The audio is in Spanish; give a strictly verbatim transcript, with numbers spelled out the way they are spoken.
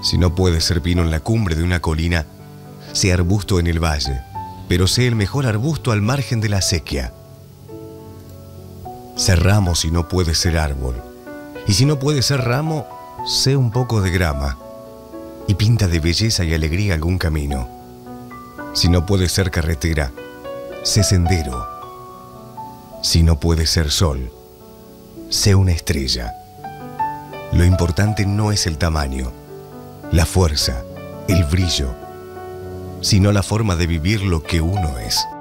Si no puede ser pino en la cumbre de una colina, sé arbusto en el valle, pero sé el mejor arbusto al margen de la acequia. Sé ramo si no puede ser árbol, y si no puede ser ramo, sé un poco de grama, y pinta de belleza y alegría algún camino. Si no puede ser carretera, sé sendero. Si no puede ser sol, sé una estrella. Lo importante no es el tamaño, la fuerza, el brillo, sino la forma de vivir lo que uno es.